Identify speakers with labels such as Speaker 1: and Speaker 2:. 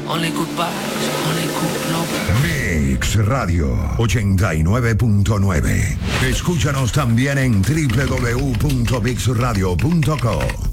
Speaker 1: Only goodbyes, only good love.
Speaker 2: Mix Radio 89.9. Escúchanos también en www.mixradio.co.